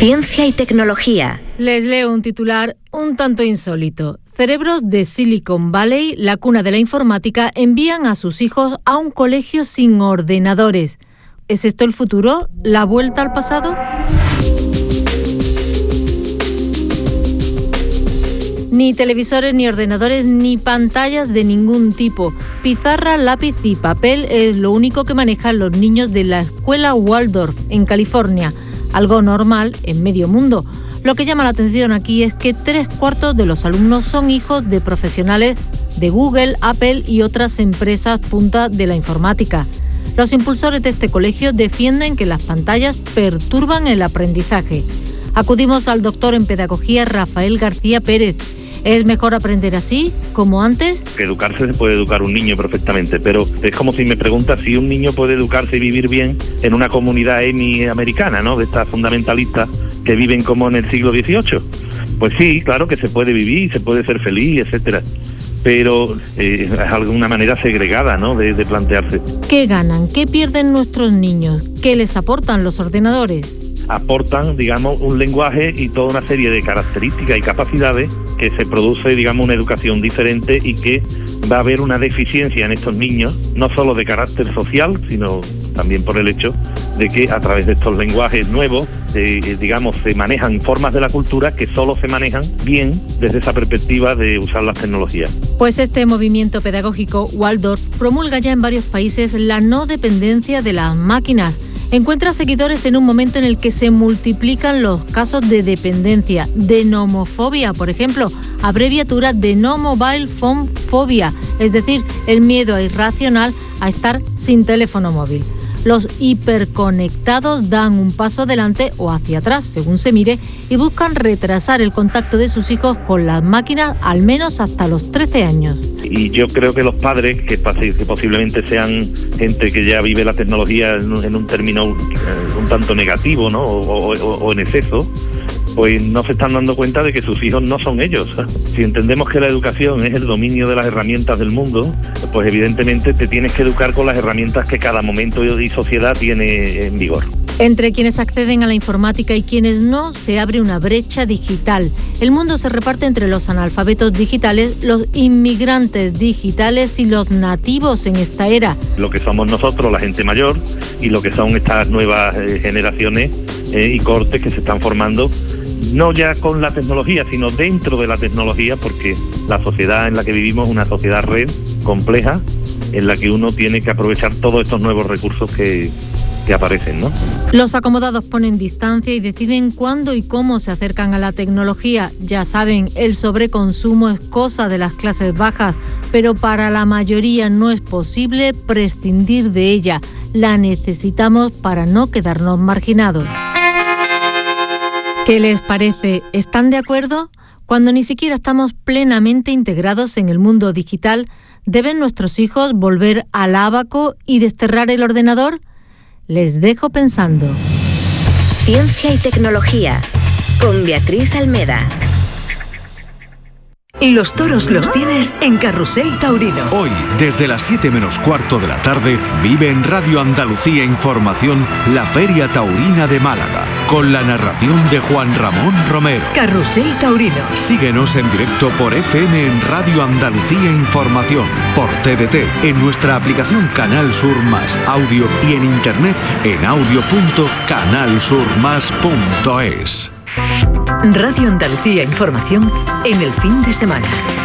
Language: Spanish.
Ciencia y tecnología. Les leo un titular un tanto insólito. Cerebros de Silicon Valley, la cuna de la informática, envían a sus hijos a un colegio sin ordenadores. ¿Es esto el futuro? ¿La vuelta al pasado? Ni televisores, ni ordenadores, ni pantallas de ningún tipo. Pizarra, lápiz y papel es lo único que manejan los niños de la escuela Waldorf en California. Algo normal en medio mundo. Lo que llama la atención aquí es que 3/4 de los alumnos son hijos de profesionales de Google, Apple y otras empresas punta de la informática. Los impulsores de este colegio defienden que las pantallas perturban el aprendizaje. Acudimos al doctor en pedagogía Rafael García Pérez. ¿Es mejor aprender así, como antes? Que educarse se puede educar un niño perfectamente, pero es como si me preguntas si un niño puede educarse y vivir bien en una comunidad americana, ¿no? De estas fundamentalistas que viven como en el siglo XVIII. Pues sí, claro que se puede vivir, se puede ser feliz, etcétera. Pero es alguna manera segregada, ¿no? de plantearse. ¿Qué ganan? ¿Qué pierden nuestros niños? ¿Qué les aportan los ordenadores? Aportan, digamos, un lenguaje y toda una serie de características y capacidades que se produce, digamos, una educación diferente y que va a haber una deficiencia en estos niños, no solo de carácter social, sino también por el hecho de que a través de estos lenguajes nuevos, digamos, se manejan formas de la cultura que solo se manejan bien desde esa perspectiva de usar las tecnologías. Pues este movimiento pedagógico Waldorf promulga ya en varios países la no dependencia de las máquinas. Encuentra seguidores en un momento en el que se multiplican los casos de dependencia, de nomofobia, por ejemplo, abreviatura de no mobile phone phobia, es decir, el miedo irracional a estar sin teléfono móvil. Los hiperconectados dan un paso adelante o hacia atrás, según se mire, y buscan retrasar el contacto de sus hijos con las máquinas al menos hasta los 13 años. Y yo creo que los padres, que posiblemente sean gente que ya vive la tecnología en un término un tanto negativo, ¿no? o en exceso, pues no se están dando cuenta de que sus hijos no son ellos. Si entendemos que la educación es el dominio de las herramientas del mundo, pues evidentemente te tienes que educar con las herramientas que cada momento y sociedad tiene en vigor. Entre quienes acceden a la informática y quienes no, se abre una brecha digital. El mundo se reparte entre los analfabetos digitales, los inmigrantes digitales y los nativos en esta era. Lo que somos nosotros, la gente mayor, y lo que son estas nuevas generaciones y cortes que se están formando, no ya con la tecnología, sino dentro de la tecnología, porque la sociedad en la que vivimos es una sociedad red compleja, en la que uno tiene que aprovechar todos estos nuevos recursos que aparecen, ¿no? Los acomodados ponen distancia y deciden cuándo y cómo se acercan a la tecnología. Ya saben, el sobreconsumo es cosa de las clases bajas, pero para la mayoría no es posible prescindir de ella. La necesitamos para no quedarnos marginados. ¿Qué les parece? ¿Están de acuerdo? Cuando ni siquiera estamos plenamente integrados en el mundo digital, ¿deben nuestros hijos volver al ábaco y desterrar el ordenador? Les dejo pensando. Ciencia y tecnología, con Beatriz Almeda. Los toros los tienes en Carrusel Taurino. Hoy, desde las 7 menos cuarto de la tarde, vive en Radio Andalucía Información la Feria Taurina de Málaga, con la narración de Juan Ramón Romero. Carrusel Taurino. Síguenos en directo por FM en Radio Andalucía Información, por TDT, en nuestra aplicación Canal Sur Más Audio y en internet en audio.canalsurmas.es. Radio Andalucía Información en el fin de semana.